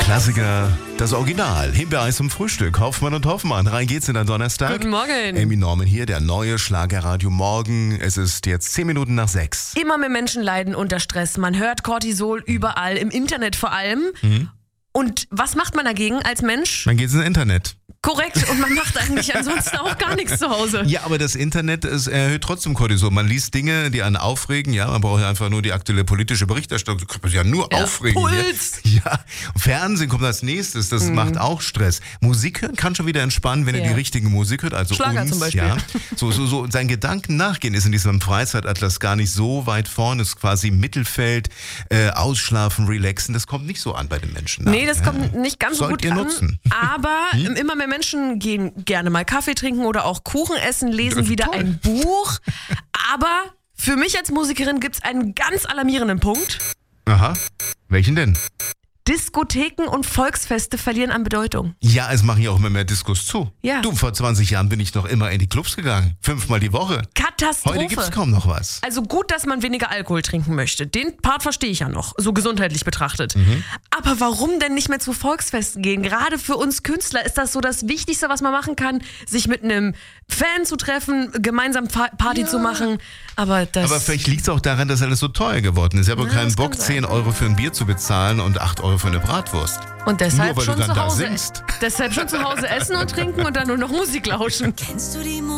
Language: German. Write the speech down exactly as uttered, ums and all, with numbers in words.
Klassiker, das Original, Himbeereis zum Frühstück, Hoffmann und Hoffmann. Rein geht's in den Donnerstag. Guten Morgen. Amy Norman hier, der neue Schlagerradio Morgen. Es ist jetzt zehn Minuten nach sechs. Immer mehr Menschen leiden unter Stress. Man hört Cortisol überall, im Internet vor allem. Mhm. Und was macht man dagegen als Mensch? Dann geht's ins Internet. Korrekt. Und man macht eigentlich ansonsten auch gar nichts zu Hause. Ja, aber das Internet ist, erhöht trotzdem Cortisol. Man liest Dinge, die einen aufregen. Ja, man braucht ja einfach nur die aktuelle politische Berichterstattung. Da kann man sich ja nur Ja, aufregen. Puls. Ja, ja. Fernsehen kommt als nächstes. Das Mhm. macht auch Stress. Musik hören kann schon wieder entspannen, wenn Ja. ihr die richtige Musik hört. Also Schlager uns, zum Beispiel. Ja. So, so, so seinen Gedanken nachgehen ist in diesem Freizeitatlas gar nicht so weit vorne. Ist quasi im Mittelfeld. Äh, ausschlafen, relaxen. Das kommt nicht so an bei den Menschen. Nee, das ja. kommt nicht ganz so Sollt gut ihr an. nutzen. Aber Hm? immer mehr Menschen gehen gerne mal Kaffee trinken oder auch Kuchen essen, lesen Das ist wieder toll. ein Buch. Aber für mich als Musikerin gibt es einen ganz alarmierenden Punkt. Aha. Welchen denn? Diskotheken und Volksfeste verlieren an Bedeutung. Ja, es machen ja auch immer mehr Diskos zu. Ja. Du, vor zwanzig Jahren bin ich noch immer in die Clubs gegangen. Fünfmal die Woche. Katastrophe. Heute gibt's kaum noch was. Also gut, dass man weniger Alkohol trinken möchte. Den Part verstehe ich ja noch, so gesundheitlich betrachtet. Mhm. Aber warum denn nicht mehr zu Volksfesten gehen? Gerade für uns Künstler ist das so das Wichtigste, was man machen kann, sich mit einem Fan zu treffen, gemeinsam Fa- Party Ja. zu machen. Aber das... Aber vielleicht liegt's auch daran, dass alles so teuer geworden ist. Ich habe Ja, keinen das kann Bock, sein. zehn Euro für ein Bier zu bezahlen und acht Euro für eine Bratwurst. und deshalb Nur weil schon du dann zu da Hause singst. deshalb schon zu Hause essen und trinken und dann nur noch Musik lauschen. Kennst du die